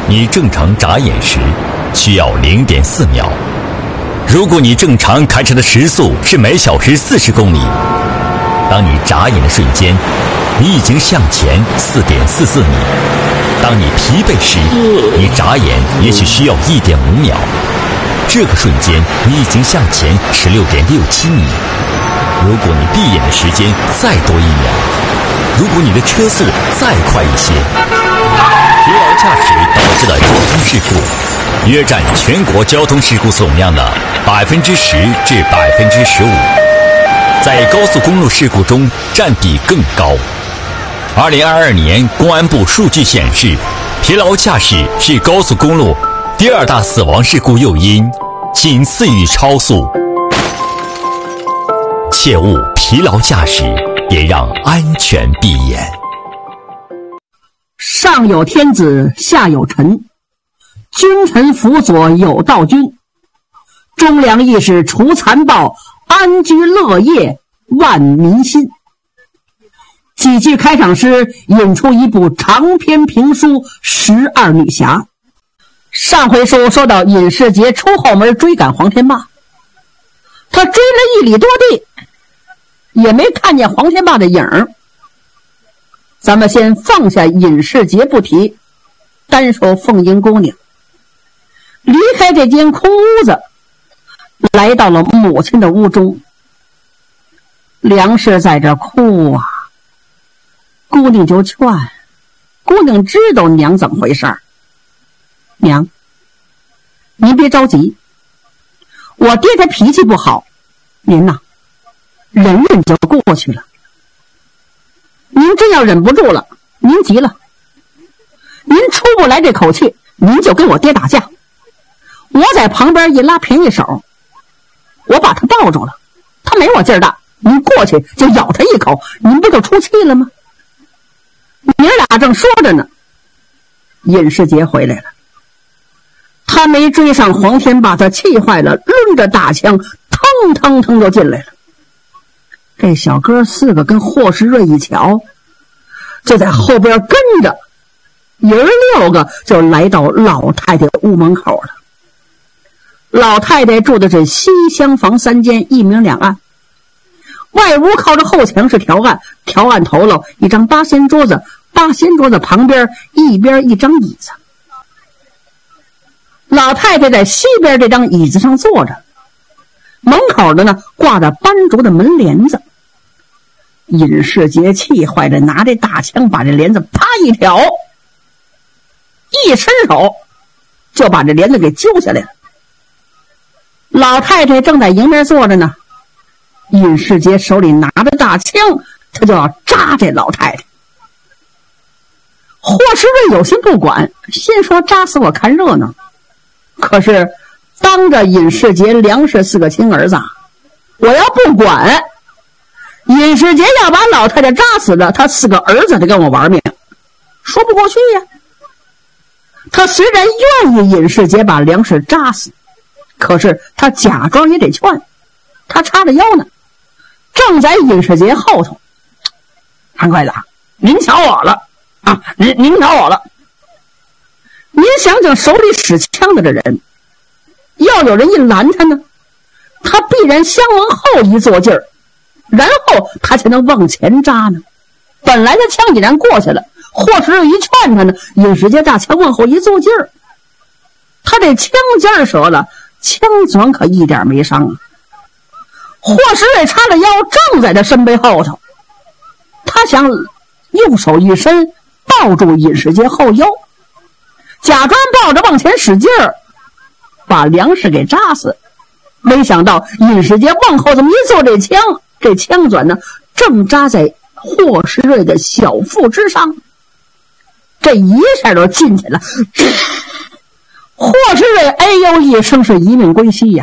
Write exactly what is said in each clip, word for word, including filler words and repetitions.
你正常眨眼时需要 零点四秒。如果你正常开车的时速是每小时四十公里，当你眨眼的瞬间，你已经向前 四点四四米。当你疲惫时，你眨眼也许需要 一点五秒。这个瞬间，你已经向前 十六点六七米。如果你闭眼的时间再多一秒，如果你的车速再快一些，疲劳驾驶导致的交通事故约占全国交通事故总量的百分之十至百分之十五，在高速公路事故中占比更高。二零二二年公安部数据显示，疲劳驾驶是高速公路第二大死亡事故诱因，仅次于超速。切勿疲劳驾驶，也让安全闭眼。 上有天子，下有臣，君臣辅佐有道君，忠良义士除残暴，安居乐业万民心。几句开场诗引出一部长篇评书《十二女侠》。上回书说到尹世杰出后门追赶黄天霸，他追了一里多地，也没看见黄天霸的影儿。咱们先放下尹世杰不提，单说凤英姑娘。离开这间空屋子，来到了母亲的屋中。梁氏在这哭啊，姑娘就劝，姑娘知道娘怎么回事儿。娘，您别着急，我爹他脾气不好，您呐，忍忍就过去了。您真要忍不住了，您急了，您出不来这口气，您就跟我爹打架，我在旁边一拉便宜手，我把他抱住了，他没我劲儿大，您过去就咬他一口，您不就出气了吗？娘俩正说着呢，尹世杰回来了。他没追上黄天霸，他气坏了，抡着大枪腾腾腾就进来了。这小哥四个跟霍世瑞一瞧，就在后边跟着，爷儿六个就来到老太太屋门口了。老太太住的是西厢房三间，一明两暗。外屋靠着后墙是条案，条案头喽一张八仙桌子，八仙桌子旁边一边一张椅子。老太太在西边这张椅子上坐着，门口的呢挂着斑竹的门帘子。尹世杰气坏了，拿这大枪把这帘子啪一挑，一伸手就把这帘子给揪下来了。老太太正在迎面坐着呢，尹世杰手里拿着大枪，他就要扎这老太太。霍世瑞有心不管，先说扎死我看热闹，可是当着尹世杰、梁氏四个亲儿子，我要不管，尹世杰要把老太太扎死了，他四个儿子得跟我玩命，说不过去呀。他虽然愿意尹世杰把梁氏扎死，可是他假装也得劝，他叉着腰呢，正在尹世杰后头。韩会长，您瞧我了啊！您您瞧我了。您想想手里使枪的这人，要有人一拦他呢，他必然先往后一坐劲儿，然后他才能往前扎呢。本来他枪已然过去了，或是一劝他呢，尹世杰大枪往后一坐劲儿，他这枪尖儿折了，枪转可一点没伤啊。霍世瑞叉着腰正在他身背后头，他想用手一伸抱住尹世杰后腰，假装抱着往前使劲儿，把梁氏给扎死。没想到尹世杰往后这么一坐，这枪这枪转呢正扎在霍世瑞的小腹之上，这一下就进去了。霍世瑞哎呦一声，是一命归西呀。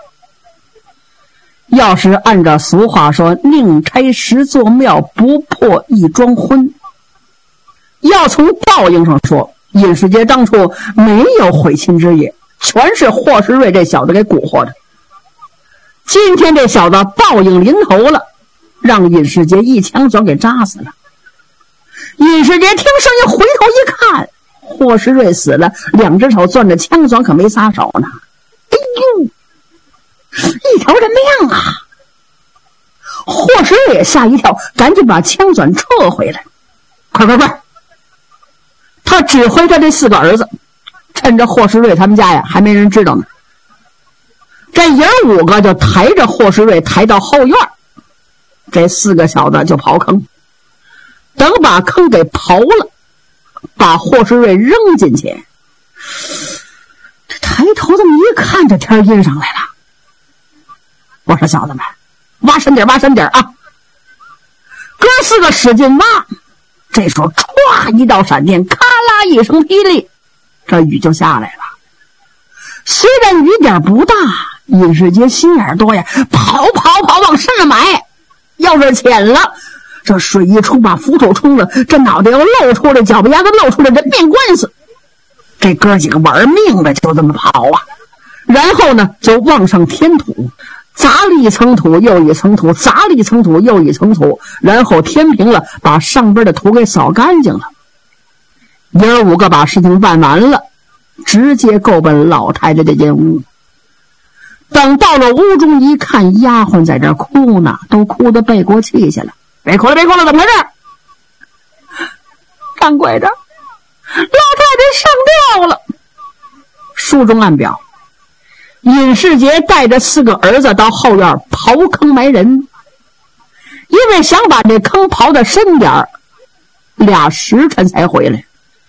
要是按照俗话说，宁拆十座庙，不破一桩婚。要从报应上说，尹世杰当初没有毁亲之业，全是霍世瑞这小子给蛊惑的。今天这小子报应临头了，让尹世杰一枪转给扎死了。尹世杰听声音回头一看， 霍世瑞死了，两只手攥着枪栓，可没撒手呢。哎呦，一条人命啊！霍世瑞也吓一跳，赶紧把枪栓撤回来。快快快！他指挥他这四个儿子，趁着霍世瑞他们家呀还没人知道呢，这爷五个就抬着霍世瑞抬到后院，这四个小子就刨坑。等把坑给刨了，把霍世瑞扔进去。这抬头这么一看，这天阴上来了。我说小子们，挖深点挖深点啊！哥四个使劲挖，这时候歘一道闪电，咔啦一声霹雳，这雨就下来了。虽然雨点不大，尹世杰心眼多呀，跑跑跑往深了埋，要是浅了，这水一冲把扶手冲了，这脑袋要露出来，脚巴丫子露出来，人命官司。这哥几个玩命的就这么跑啊，然后呢就往上添土，砸了一层土又一层土，砸了一层土又一层土，然后填平了，把上边的土给扫干净了。爷儿五个把事情办完了，直接够奔老太太这间屋。等到了屋中一看，丫鬟在这哭呢，都哭得背过气去了。别哭了别哭了，怎么回事？掌柜的，老太太上吊了。书中暗表，尹世杰带着四个儿子到后院刨坑埋人，因为想把这坑刨得深点儿，俩时辰才回来。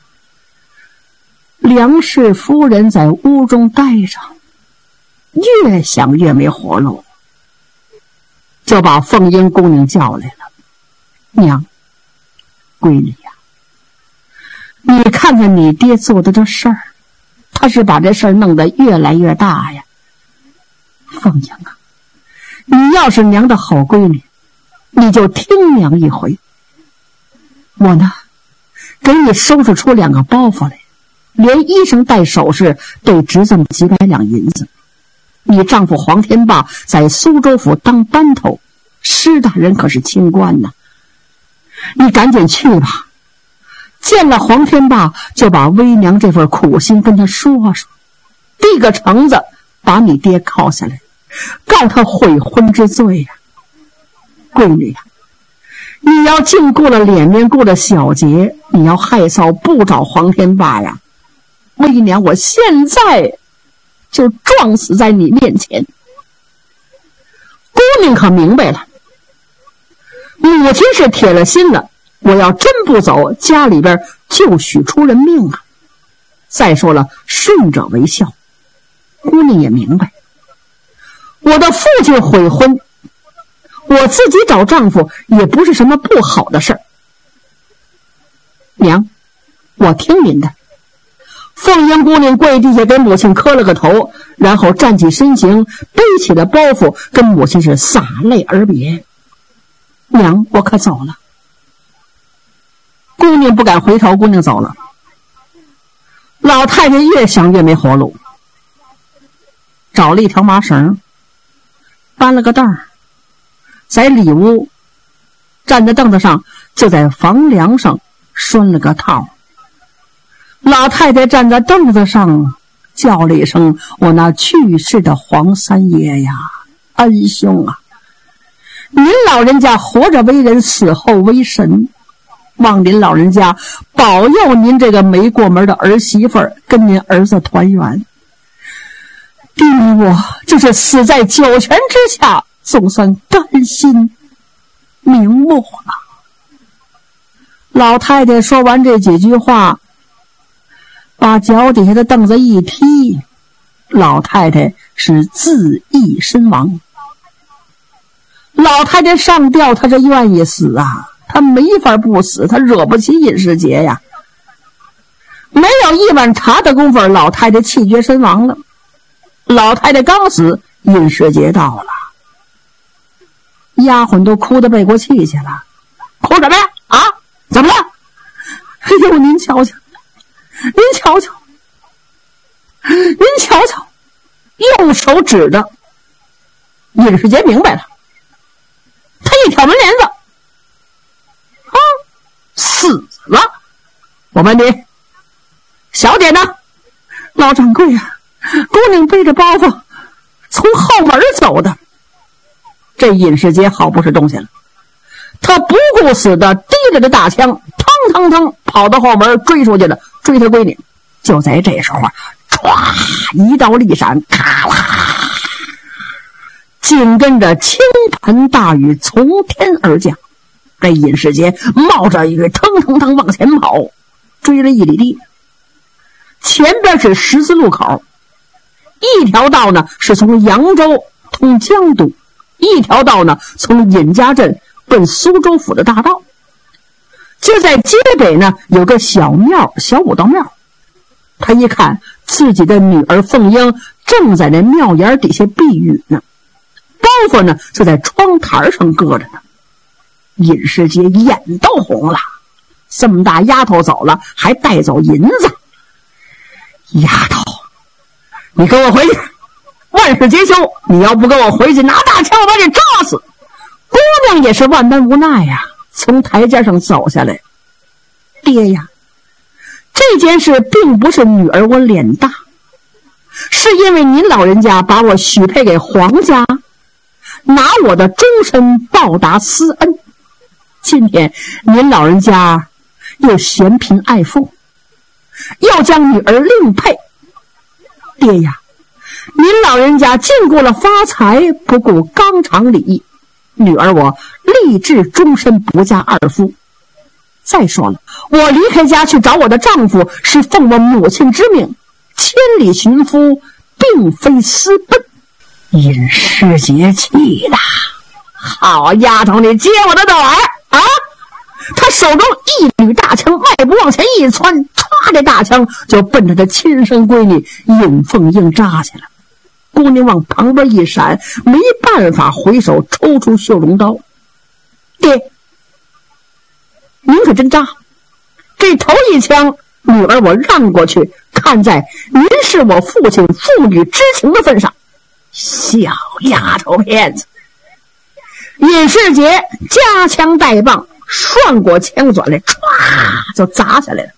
梁氏夫人在屋中待着，越想越没活路，就把凤英姑娘叫来了。娘，闺女呀，你看看你爹做的这事儿，他是把这事儿弄得越来越大呀。凤英啊，你要是娘的好闺女，你就听娘一回。我呢，给你收拾出两个包袱来，连衣裳带首饰得值这么几百两银子。你丈夫黄天霸在苏州府当班头，施大人可是清官呢。你赶紧去吧，见了黄天霸就把微娘这份苦心跟他说说，递个橙子把你爹铐下来，告他悔婚之罪呀。闺女呀，你要净顾了脸面，顾了小节，你要害臊不找黄天霸呀。微娘我现在就撞死在你面前。姑娘可明白了，母亲是铁了心了，我要真不走，家里边就许出人命啊。再说了，顺者为孝，姑娘也明白，我的父亲悔婚，我自己找丈夫也不是什么不好的事儿。娘，我听您的。凤英姑娘跪地下给母亲磕了个头，然后站起身形，背起了包袱，跟母亲是洒泪而别。娘，我可走了。姑娘不敢回头，姑娘走了。老太太越想越没活路，找了一条麻绳，搬了个凳儿，在里屋站在凳子上，就在房梁上拴了个套。老太太站在凳子上叫了一声：“我那去世的黄三爷呀，恩兄啊，您老人家活着为人，死后为神，望您老人家保佑您这个没过门的儿媳妇儿跟您儿子团圆。弟妹我就是死在九泉之下，总算甘心瞑目了。”老太太说完这几句话，把脚底下的凳子一踢，老太太是自缢身亡。老太太上吊，她是愿意死啊，她没法不死，她惹不起尹世杰呀。没有一碗茶的功夫，老太太气绝身亡了。老太太刚死，尹世杰到了，丫鬟都哭得背过气去了。哭什么呀？啊，怎么了？哎呦，您瞧瞧，您瞧瞧，您瞧瞧，用手指着。尹世杰明白了，他一挑门帘子，啊，死了！我问你， 小姐呢？老掌柜啊，姑娘背着包袱从后门走的。这尹世杰好不是东西了，他不顾死的提着这大枪，腾腾腾跑到后门追出去了，追他闺女。就在这时候啊，唰，一道利闪，咔啦，紧跟着倾盆大雨从天而降。这尹世杰冒着雨腾腾腾往前跑，追了一里地。前边是十字路口，一条道呢是从扬州通江都，一条道呢从尹家镇奔苏州府的大道。就在街北呢有个小庙，小武道庙。他一看自己的女儿凤英正在那庙檐底下避雨呢，包袱呢就在窗台上搁着呢。尹世杰眼都红了，这么大丫头走了，还带走银子。丫头，你跟我回去，万事皆休，你要不跟我回去，拿大枪我把你炸死。姑娘也是万般无奈呀、啊，从台阶上走下来。爹呀，这件事并不是女儿我脸大，是因为您老人家把我许配给皇家，拿我的终身报答私恩。今天您老人家又嫌贫爱富，要将女儿另配。爹呀，您老人家禁锢了发财，不顾纲常礼义，女儿我立志终身不嫁二夫。再说了，我离开家去找我的丈夫，是奉我母亲之命，千里寻夫并非私奔。尹世杰气的，好丫头，你接我的短啊！他手中一捋大枪，迈步往前一窜，歘，这大枪就奔着他亲生闺女尹凤英扎去了。姑娘往旁边一闪，没办法回手抽出绣龙刀。爹，您可真渣！这头一枪，女儿我让过去，看在您是我父亲父女之情的份上。小丫头片子！尹世杰夹枪带棒，涮过枪转来，歘就砸下来了。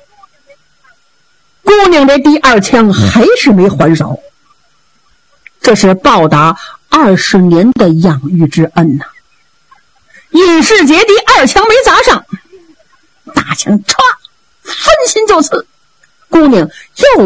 姑娘这第二枪还是没还手，这是报答二十年的养育之恩呐、啊。尹世杰第二枪没砸上，大枪歘分心就刺，姑娘又